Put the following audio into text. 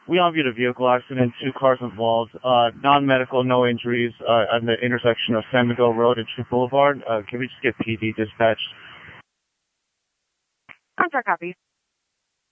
We all viewed a vehicle accident, 2 cars involved, non-medical, no injuries, at the intersection of San Miguel Road and True Boulevard. Can we just get PD dispatched? Contract copy.